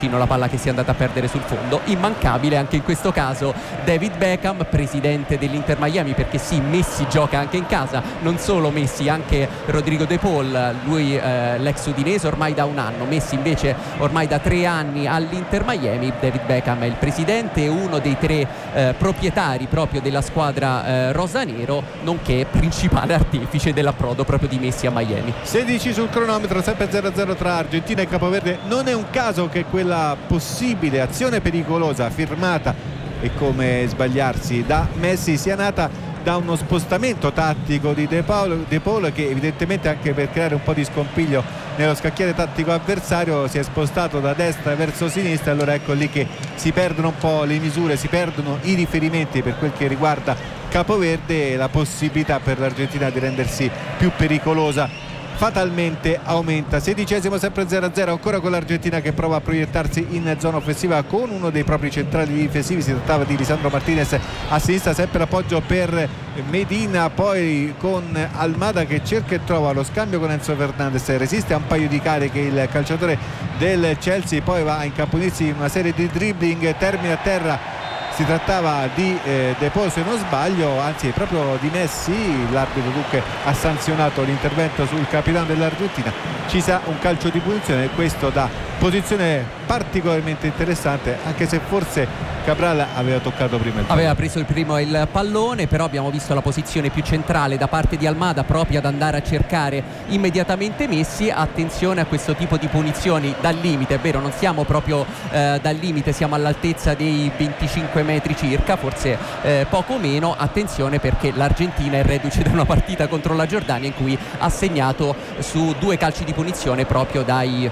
la palla che si è andata a perdere sul fondo. Immancabile anche in questo caso David Beckham, presidente dell'Inter Miami, perché sì, Messi gioca anche in casa, non solo Messi, anche Rodrigo De Paul, lui l'ex udinese ormai da un anno, Messi invece ormai da 3 anni all'Inter Miami. David Beckham è il presidente e uno dei 3 proprietari proprio della squadra rosanero, nonché principale artefice dell'approdo proprio di Messi a Miami. 16 sul cronometro, sempre 0-0 tra Argentina e Capoverde. Non è un caso che quella possibile azione pericolosa firmata, e come sbagliarsi, da Messi sia nata da uno spostamento tattico di De Paul, che evidentemente, anche per creare un po' di scompiglio nello scacchiere tattico avversario, si è spostato da destra verso sinistra. Allora ecco lì che si perdono un po' le misure, si perdono i riferimenti per quel che riguarda Capoverde, e la possibilità per l'Argentina di rendersi più pericolosa fatalmente aumenta. 16esimo, sempre 0-0 ancora, con l'Argentina che prova a proiettarsi in zona offensiva con uno dei propri centrali difensivi. Si trattava di Lisandro Martinez a sinistra, sempre l'appoggio per Medina, poi con Almada che cerca e trova lo scambio con Enzo Fernandez, resiste a un paio di cariche il calciatore del Chelsea, poi va a incaponirsi in una serie di dribbling, termina a terra. Si trattava di De Paul, se non sbaglio, anzi proprio di Messi. L'arbitro dunque ha sanzionato l'intervento sul capitano dell'Argentina. Ci sa un calcio di punizione, questo da posizione particolarmente interessante, anche se forse Cabral aveva toccato prima il pallone. Aveva preso il primo il pallone, però abbiamo visto la posizione più centrale da parte di Almada, proprio ad andare a cercare immediatamente Messi. Attenzione a questo tipo di punizioni dal limite, è vero, non siamo proprio dal limite, siamo all'altezza dei 25 metri circa, forse poco meno. Attenzione, perché l'Argentina è reduce da una partita contro la Giordania in cui ha segnato su 2 calci di punizione proprio dai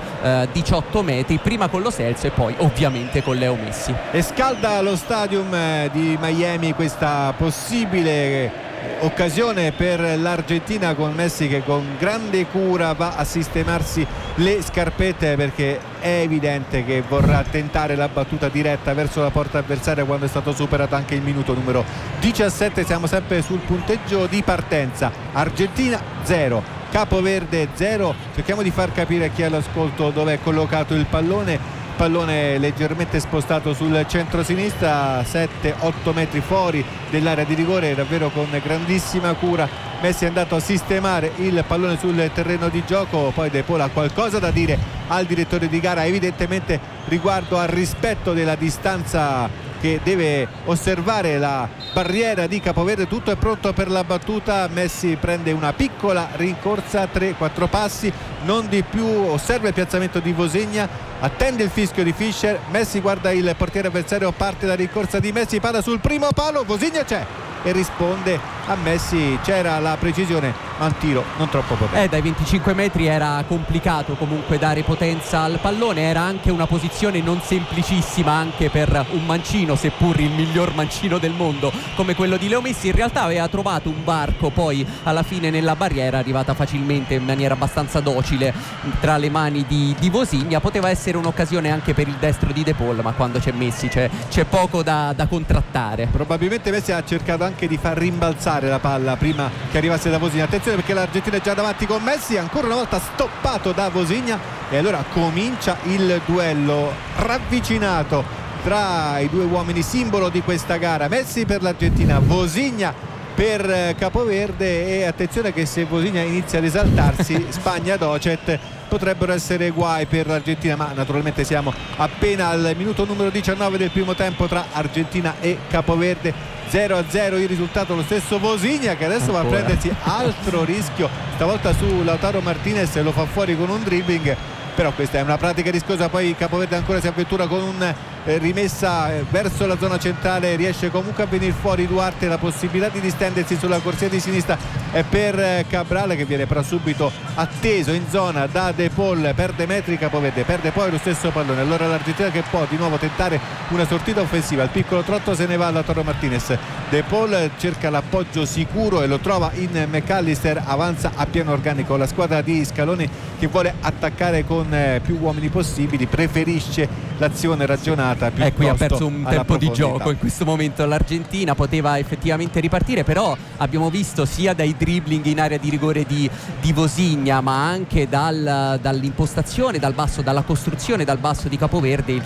18 metri, prima con Lo Celso e poi ovviamente con Leo Messi. E scalda lo stadium di Miami questa possibile occasione per l'Argentina, con Messi che con grande cura va a sistemarsi le scarpette, perché è evidente che vorrà tentare la battuta diretta verso la porta avversaria quando è stato superato anche il minuto numero 17. Siamo sempre sul punteggio di partenza: Argentina 0, Capoverde 0. Cerchiamo di far capire a chi è all'ascolto dove è collocato il pallone. Pallone leggermente spostato sul centro-sinistra, 7-8 metri fuori dell'area di rigore, davvero con grandissima cura Messi è andato a sistemare il pallone sul terreno di gioco. Poi De Paul ha qualcosa da dire al direttore di gara, evidentemente riguardo al rispetto della distanza che deve osservare la barriera di Capoverde. Tutto è pronto per la battuta. Messi prende una piccola rincorsa, 3-4 passi, non di più. Osserva il piazzamento di Vosigna, attende il fischio di Fischer. Messi guarda il portiere avversario, parte la rincorsa di Messi, palla sul primo palo, Vosigna c'è e risponde a Messi. C'era la precisione ma un tiro non troppo potente. Dai 25 metri era complicato comunque dare potenza al pallone, era anche una posizione non semplicissima anche per un mancino, seppur il miglior mancino del mondo come quello di Leo Messi. In realtà aveva trovato un varco poi alla fine nella barriera, arrivata facilmente in maniera abbastanza docile tra le mani di Vosigna. Poteva essere un'occasione anche per il destro di De Paul, ma quando c'è Messi c'è poco da contrattare. Probabilmente Messi ha cercato anche di far rimbalzare la palla prima che arrivasse da Vosigna. Attenzione perché l'Argentina è già davanti con Messi, ancora una volta stoppato da Vosigna, e allora comincia il duello ravvicinato tra i due uomini simbolo di questa gara. Messi per l'Argentina, Vosigna per Capoverde. E attenzione che se Vosigna inizia ad esaltarsi Spagna docet, potrebbero essere guai per l'Argentina, ma naturalmente siamo appena al minuto numero 19 del primo tempo tra Argentina e Capoverde. 0-0 il risultato. Lo stesso Vosigna che adesso va a prendersi altro rischio, stavolta su Lautaro Martinez, lo fa fuori con un dribbling, però questa è una pratica rischiosa. Poi Capoverde ancora si avventura con un rimessa verso la zona centrale, riesce comunque a venire fuori Duarte. La possibilità di distendersi sulla corsia di sinistra è per Cabral, che viene però subito atteso in zona da De Paul. Perde metri Capoverde, perde poi lo stesso pallone. Allora l'Argentina che può di nuovo tentare una sortita offensiva. Il piccolo trotto se ne va a Lautaro Martinez. De Paul cerca l'appoggio sicuro e lo trova in McAllister. Avanza a piano organico la squadra di Scaloni, che vuole attaccare con più uomini possibili, preferisce l'azione ragionata. Qui ha perso un tempo di gioco in questo momento l'Argentina, poteva effettivamente ripartire, però abbiamo visto sia dai dribbling in area di rigore di Vosigna, ma anche dall'impostazione, dal basso, dalla costruzione dal basso di Capoverde, il